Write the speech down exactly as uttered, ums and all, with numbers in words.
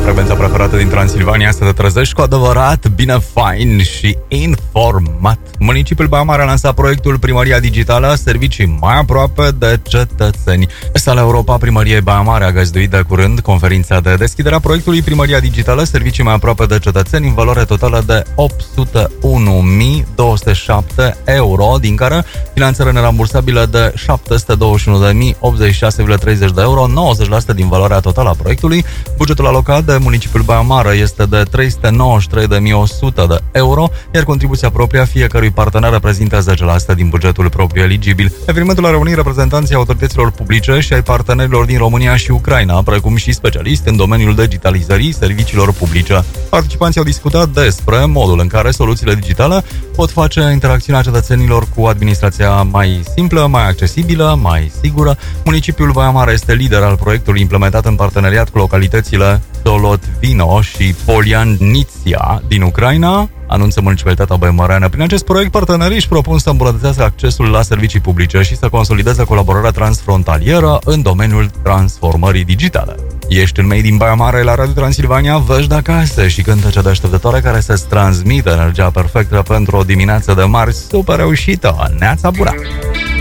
Frecvența preferată din Transilvania, să te trezești cu adevărat bine, fain și informat. Municipiul Baia Mare a lansat proiectul Primăria Digitală, servicii mai aproape de cetățeni. Sala Europa Primăriei Baia Mare a găzduit de curând conferința de deschidere a proiectului Primăria Digitală, servicii mai aproape de cetățeni, în valoare totală de opt sute unu mii două sute șapte euro, din care finanțare nerambursabilă de șapte sute douăzeci și unu de mii optzeci și șase virgulă treizeci de euro, nouăzeci la sută din valoarea totală a proiectului. Bugetul alocat de municipiul Baia Mare este de trei sute nouăzeci și trei de mii o sută de euro, iar contribuția proprie a fiecărui partener reprezintă zece la sută din bugetul propriu eligibil. Evenimentul a reunit reprezentanții autorităților publice și ai partenerilor din România și Ucraina, precum și specialiști în domeniul digitalizării serviciilor publice. Participanții au discutat despre modul în care soluțiile digitale pot face interacțiunea cetățenilor cu administrația mai simplă, mai accesibilă, mai sigură. Municipiul Baia Mare este lider al proiectului implementat în parteneriat cu localitățile Dolotvino și Polianiția din Ucraina, anunță Municipalitatea Băimăreană. Prin acest proiect, partenerii își propun să îmbunătățească accesul la servicii publice și să consolideze colaborarea transfrontalieră în domeniul transformării digitale. Ești în mei din Baia Mare la Radio Transilvania, vești de acasă și cântece deșteptătoare care să-ți transmită energia perfectă pentru o dimineață de marți super reușită. Neața Bura!